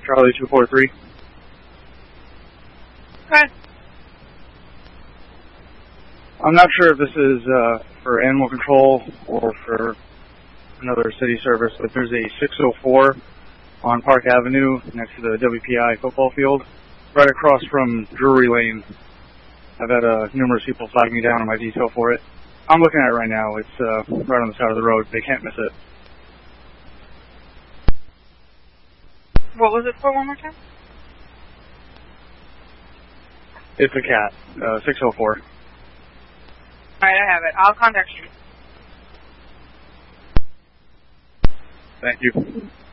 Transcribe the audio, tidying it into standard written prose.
Charlie 243. Okay. I'm not sure if this is for animal control or for another city service, but there's a 604 on Park Avenue next to the WPI football field, right across from Drury Lane. I've had numerous people flag me down on my detail for it. I'm looking at it right now. It's right on the side of the road. They can't miss it. What was it for, one more time? It's a cat, 604. Alright, I have it. I'll contact you. Thank you.